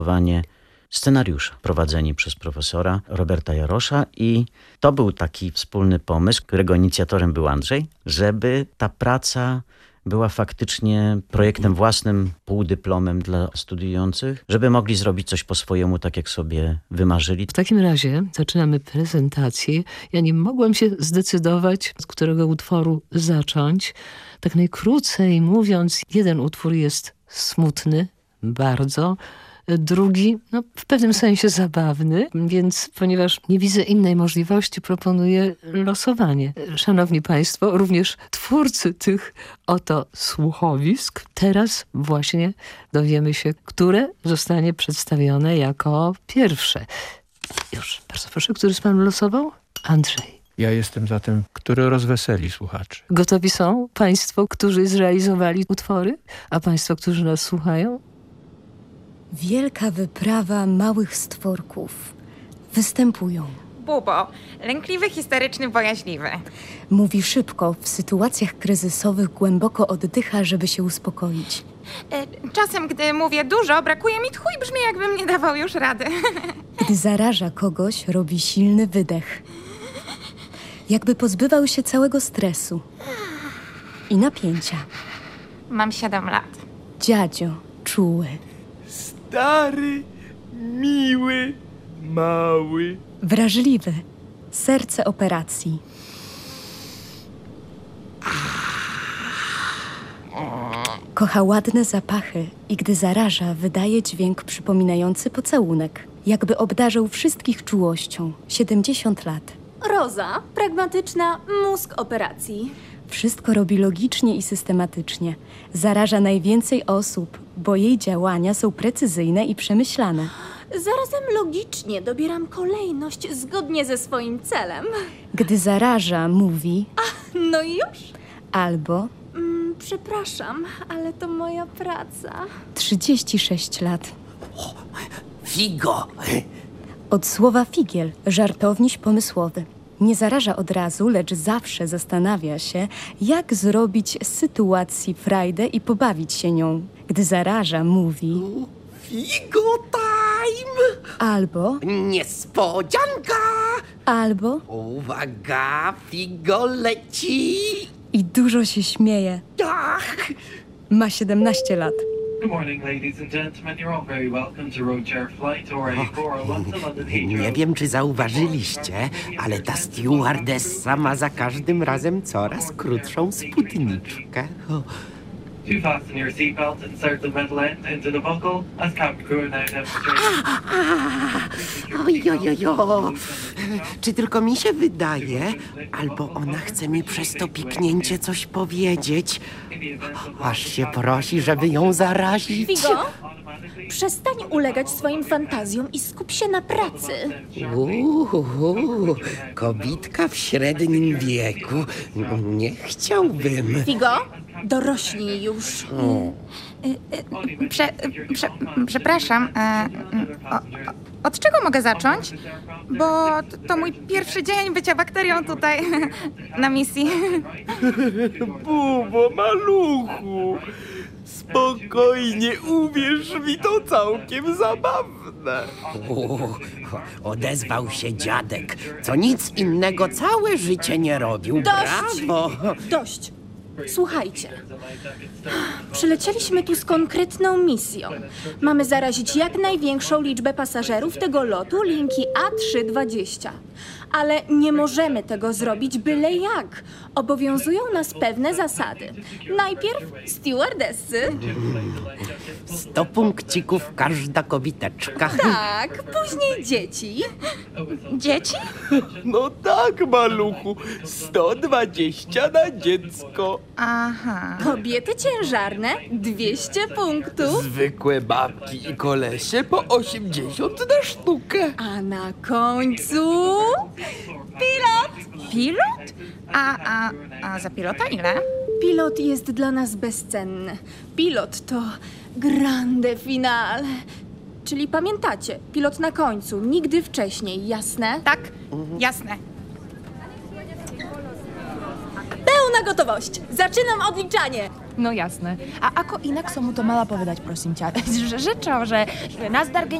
scenariusza prowadzeni przez profesora Roberta Jarosza i to był taki wspólny pomysł, którego inicjatorem był Andrzej, żeby ta praca była faktycznie projektem własnym, półdyplomem dla studiujących, żeby mogli zrobić coś po swojemu, tak jak sobie wymarzyli. W takim razie zaczynamy prezentację. Ja nie mogłem się zdecydować, z którego utworu zacząć. Tak najkrócej mówiąc, jeden utwór jest smutny, bardzo. Drugi, w pewnym sensie zabawny, więc ponieważ nie widzę innej możliwości, proponuję losowanie. Szanowni Państwo, również twórcy tych oto słuchowisk, teraz właśnie dowiemy się, które zostanie przedstawione jako pierwsze. Już, bardzo proszę, który z Panów losował? Andrzej. Ja jestem za tym, który rozweseli słuchaczy. Gotowi są Państwo, którzy zrealizowali utwory, a Państwo, którzy nas słuchają? Wielka wyprawa małych stworków. Występują. Bubo, lękliwy, histeryczny, bojaźliwy. Mówi szybko, w sytuacjach kryzysowych głęboko oddycha, żeby się uspokoić. Czasem, gdy mówię dużo, brakuje mi tchu i brzmi, jakbym nie dawał już rady. Gdy zaraża kogoś, robi silny wydech. Jakby pozbywał się całego stresu i napięcia. Mam 7 lat. Dziadzio, czuły. Stary, miły, mały. Wrażliwy. Serce operacji. Kocha ładne zapachy i gdy zaraża, wydaje dźwięk przypominający pocałunek. Jakby obdarzył wszystkich czułością. 70 lat. Roza, pragmatyczna, mózg operacji. Wszystko robi logicznie i systematycznie. Zaraża najwięcej osób, bo jej działania są precyzyjne i przemyślane. Zarazem logicznie dobieram kolejność zgodnie ze swoim celem. Gdy zaraża, mówi No i już? albo Przepraszam, ale to moja praca. 36 lat. Figo! Od słowa figiel, żartowniś pomysłowy. Nie zaraża od razu, lecz zawsze zastanawia się, jak zrobić z sytuacji frajdę i pobawić się nią. Gdy zaraża, mówi Figo time! albo, Niespodzianka! albo Uwaga, figo leci! i dużo się śmieje. Ach! Ma 17 lat. Good morning, ladies and gentlemen. You're all very welcome to Roadshare Flight ORA401 to London Heathrow. Nie wiem, czy zauważyliście, ale ta stewardessa ma za każdym razem coraz krótszą spódniczkę. Do fasten your seatbelt, insert the metal end into the buckle, as cabin crew now demonstrate. Ojojojo! Czy tylko mi się wydaje, albo ona chce mi przez to piknięcie coś powiedzieć, aż się prosi, żeby ją zarazić. Figo, przestań ulegać swoim fantazjom i skup się na pracy. Kobitka w średnim wieku. Nie chciałbym. Figo, dorośnij już. Przepraszam. Od czego mogę zacząć? Bo to mój pierwszy dzień bycia bakterią tutaj na misji. Bubo, maluchu. Spokojnie, uwierz mi, to całkiem zabawne. Odezwał się dziadek, co nic innego całe życie nie robił. Dość! Brawo! Dość! Słuchajcie, przylecieliśmy tu z konkretną misją. Mamy zarazić jak największą liczbę pasażerów tego lotu linki A320. Ale nie możemy tego zrobić byle jak. Obowiązują nas pewne zasady. Najpierw stewardessy. 100 punkcików każda kobiteczka. Tak, później dzieci. Dzieci? No tak, maluchu. 120 na dziecko. Aha. Kobiety ciężarne 200 punktów. Zwykłe babki i kolesie po 80 na sztukę. A na końcu pilot. Pilot? A za pilota ile? Pilot jest dla nas bezcenny. Pilot to grande finale. Czyli pamiętacie, pilot na końcu, nigdy wcześniej, jasne? Tak, jasne. Pełna gotowość. Zaczynam odliczanie. No jasne. A ako inak som mu to mala povedať, prosím ťa? Že čo? Že nazdar,